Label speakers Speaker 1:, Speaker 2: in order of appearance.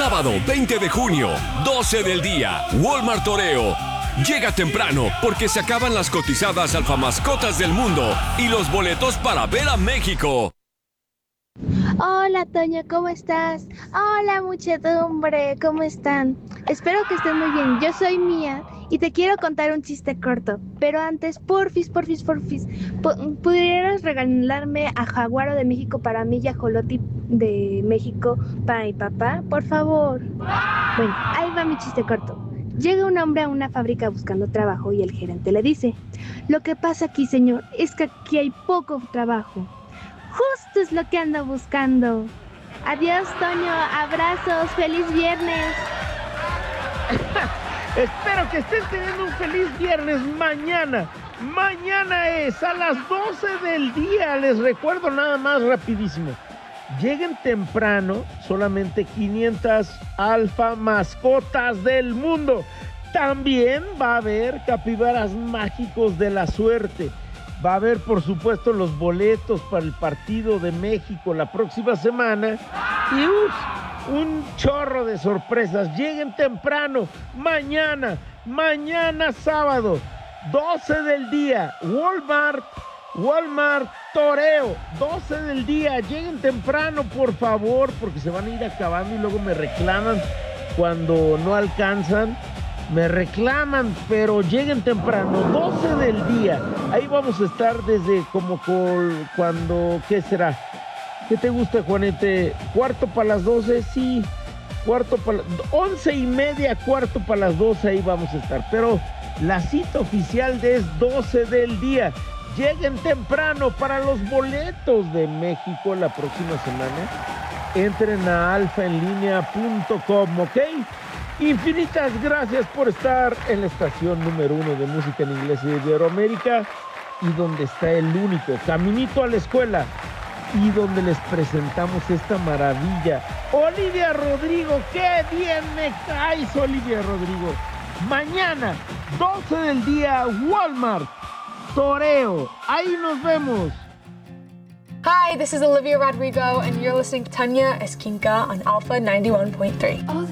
Speaker 1: Sábado 20 de junio, 12 del día, Walmart Toreo. Llega temprano porque se acaban las cotizadas alfamascotas del mundo y los boletos para ver a México.
Speaker 2: Hola Toño, ¿cómo estás? Hola muchedumbre, ¿cómo están? Espero que estén muy bien. Yo soy Mía y te quiero contar un chiste corto. Pero antes, porfis, ¿pudieras regalarme a Jaguaro de México para mí y a Joloti de México para mi papá? Por favor. Bueno, ahí va mi chiste corto. Llega un hombre a una fábrica buscando trabajo y el gerente le dice: lo que pasa aquí, señor, es que aquí hay poco trabajo. Justo es lo que ando buscando. Adiós, Toño. Abrazos. Feliz viernes.
Speaker 3: Espero que estén teniendo un feliz viernes mañana. Mañana es a las 12 del día. Les recuerdo nada más rapidísimo. Lleguen temprano, solamente 500 alfa mascotas del mundo. También va a haber capibaras mágicos de la suerte. Va a haber, por supuesto, los boletos para el partido de México la próxima semana. Y un chorro de sorpresas. Lleguen temprano, mañana sábado, 12 del día, Walmart Toreo, 12 del día. Lleguen temprano, por favor, porque se van a ir acabando y luego me reclaman cuando no alcanzan. Me reclaman, pero lleguen temprano, 12 del día. Ahí vamos a estar desde como cuando, ¿qué será? ¿Qué te gusta, Juanete? ¿Cuarto para las 12? Sí, 11:30, cuarto para las 12, ahí vamos a estar. Pero la cita oficial es 12 del día. Lleguen temprano para los boletos de México la próxima semana. Entren a alfaenlinea.com, ¿ok? Infinitas gracias por estar en la estación número 1 de música en inglés de Iberoamérica y donde está el único caminito a la escuela y donde les presentamos esta maravilla. Olivia Rodrigo, qué bien me caes, Olivia Rodrigo. Mañana, 12 del día, Walmart Toreo. Ahí nos vemos.
Speaker 4: Hi, this is Olivia Rodrigo, and you're listening to Tanya Esquinca on Alpha 91.3.